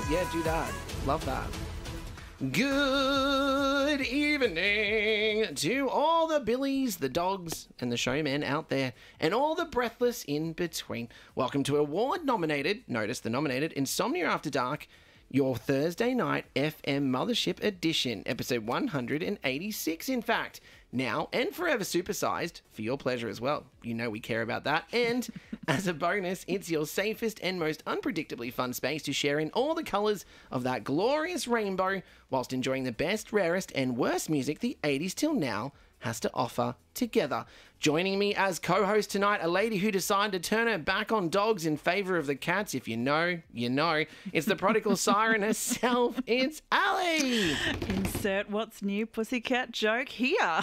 Yeah, do that. Love that. Good evening to all the Billies, the dogs, and the showmen out there, and all the breathless in between. Welcome to award-nominated, notice the nominated, Insomnia After Dark, your Thursday night FM Mothership edition, episode 186, in fact. Now and forever supersized for your pleasure as well. You know we care about that. And as a bonus, it's your safest and most unpredictably fun space to share in all the colours of that glorious rainbow whilst enjoying the best, rarest and worst music the 80s till now has to offer together. Joining me as co-host tonight, a lady who decided to turn her back on dogs in favour of the cats. If you know, you know. It's the prodigal siren herself. It's Ali. Insert what's new pussycat joke here.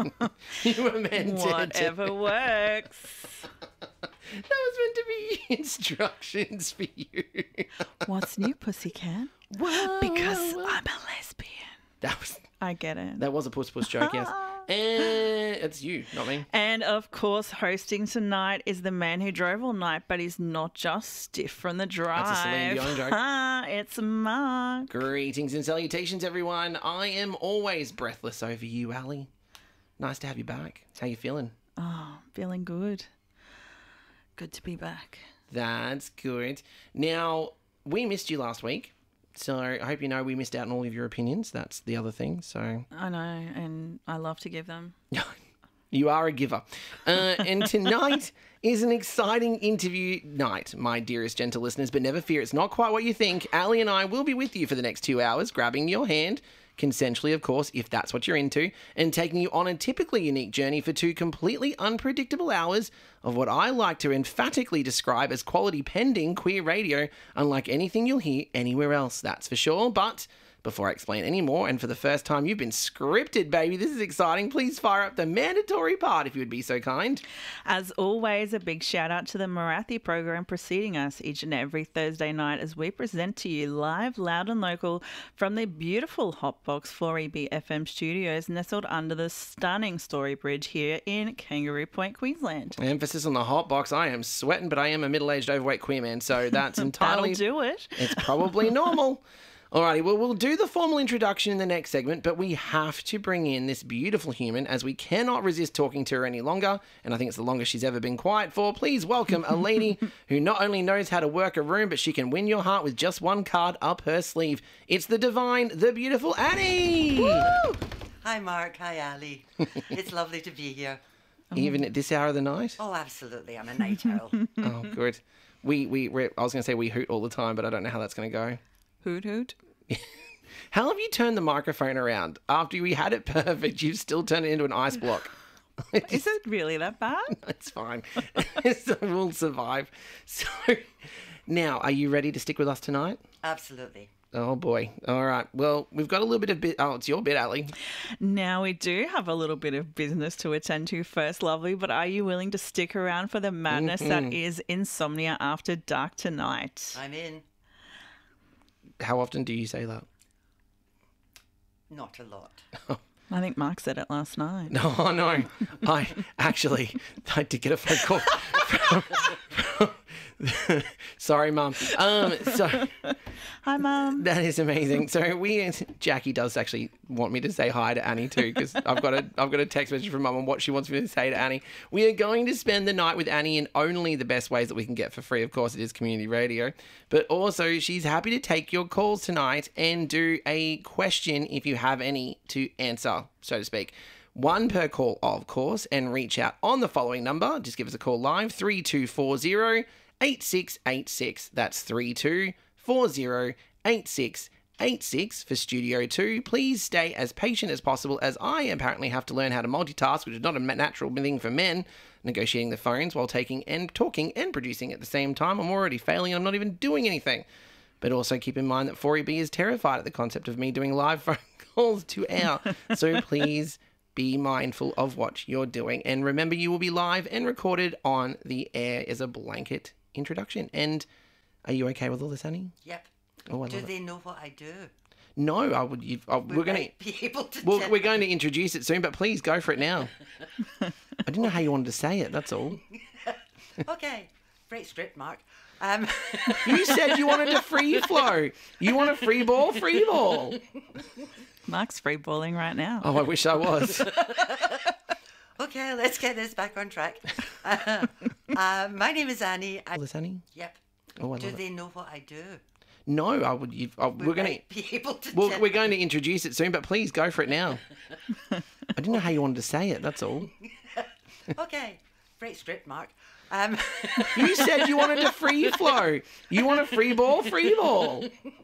You were meant to. Whatever works. That was meant to be instructions for you. What's new, pussycat? Whoa, Because I'm a lesbian. I get it. That was a puss joke, yes. And it's you, not me. And of course, hosting tonight is the man who drove all night, but he's not just stiff from the drive. That's a Celine Dion joke. It's Mark. Greetings and salutations, everyone. I am always breathless over you, Ali. Nice to have you back. How you feeling? Oh, feeling good. Good to be back. That's good. Now, we missed you last week. So I hope you know we missed out on all of your opinions. That's the other thing. So I know, and I love to give them. You are a giver. And tonight is an exciting interview night, my dearest gentle listeners. But never fear, it's not quite what you think. Ali and I will be with you for the next 2 hours, grabbing your hand, consensually, of course, if that's what you're into, and taking you on a typically unique journey for 2 completely unpredictable hours of what I like to emphatically describe as quality pending queer radio, unlike anything you'll hear anywhere else, that's for sure. But before I explain any more, and for the first time, you've been scripted, baby. This is exciting. Please fire up the mandatory part if you would be so kind. As always, a big shout out to the Marathi program preceding us each and every Thursday night as we present to you live, loud and local from the beautiful Hotbox 4EB FM studios nestled under the stunning Story Bridge here in Kangaroo Point, Queensland. Emphasis on the Hotbox. I am sweating, but I am a middle-aged overweight queer man, so that's entirely... That'll do it. It's probably normal. Alrighty, well, we'll do the formal introduction in the next segment, but we have to bring in this beautiful human as we cannot resist talking to her any longer, and I think it's the longest she's ever been quiet for. Please welcome a lady who not only knows how to work a room, but she can win your heart with just one card up her sleeve. It's the divine, the beautiful Annie! Woo! Hi, Mark. Hi, Ali. It's lovely to be here. Even at this hour of the night? Oh, absolutely. I'm a night owl. Oh, good. I was going to say we hoot all the time, but I don't know how that's going to go. Hoot hoot. How have you turned the microphone around? After we had it perfect, you've still turned it into an ice block. Is it really that bad? It's fine. We'll survive. So, now, are you ready to stick with us tonight? Absolutely. Oh, boy. All right. Well, we've got a little bit of... Oh, it's your bit, Ali. Now we do have a little bit of business to attend to first, lovely, but are you willing to stick around for the madness that is Insomnia After Dark tonight? I'm in. How often do you say that? Not a lot. I think Mark said it last night. No, no. I did get a phone call sorry, Mum. Hi, Mum. That is amazing. So Jackie does actually want me to say hi to Annie too, because I've got a text message from Mum on what she wants me to say to Annie. We are going to spend the night with Annie in only the best ways that we can get for free. Of course, it is community radio, but also she's happy to take your calls tonight and do a question if you have any to answer, so to speak. 1 per call, of course, and reach out on the following number. Just give us a call live, 3240 8686. That's 3240 8686 for Studio 2. Please stay as patient as possible, as I apparently have to learn how to multitask, which is not a natural thing for men, negotiating the phones while taking and talking and producing at the same time. I'm already failing. I'm not even doing anything. But also keep in mind that 4EB is terrified at the concept of me doing live phone calls to air. So please be mindful of what you're doing. And remember, you will be live and recorded on the air as a blanket introduction. And are you okay with all this, Annie? Yep. Oh, do they know what I do? No, I would. We're going to be able to. Well, we're going to introduce it soon, but please go for it now. I didn't know how you wanted to say it. That's all. Okay, great script, Mark. You said you wanted a free flow. You want a free ball? Free ball. Mark's free balling right now. Oh, I wish I was. Okay, let's get this back on track. My name is Annie. Is Annie? Yep. Oh, I Do love it. they know what I do? No, I would. We're going Might be able to. Well, tell. we're going to introduce it soon, but please go for it now. I didn't know how you wanted to say it. That's all. Okay, great script, Mark. You said you wanted a free flow. You want a free ball? Free ball.